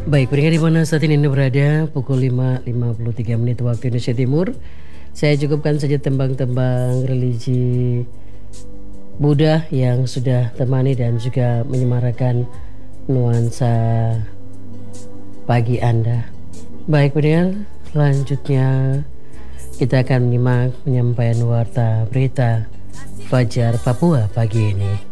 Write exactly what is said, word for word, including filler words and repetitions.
Baik, pendengar di mana saat ini Anda berada, pukul lima lima puluh tiga menit waktu Indonesia Timur. Saya cukupkan saja tembang-tembang religi Buddha yang sudah temani dan juga menyemarakan nuansa pagi Anda. Baik pendengar, selanjutnya kita akan menyimak penyampaian warta berita Fajar Papua pagi ini.